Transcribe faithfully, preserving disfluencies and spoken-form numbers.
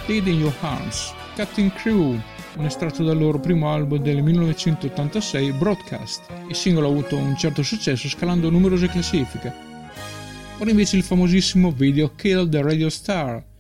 Dead in Your Arms, Cutting Crew, un estratto dal loro primo album del millenovecentottantasei, Broadcast. Il singolo ha avuto un certo successo scalando numerose classifiche. Ora invece il famosissimo video Kill the Radio Star,